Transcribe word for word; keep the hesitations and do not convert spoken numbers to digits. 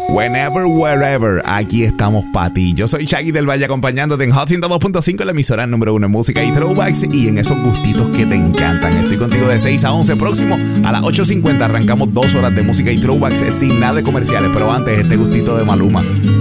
Whenever, wherever, aquí estamos para ti. Yo soy Shaggy del Valle acompañándote en Hot ciento dos punto cinco, la emisora número uno en música y throwbacks y en esos gustitos que te encantan. Estoy contigo de seis a once. Próximo a las ocho cincuenta arrancamos dos horas de música y throwbacks sin nada de comerciales. Pero antes, este gustito de Maluma.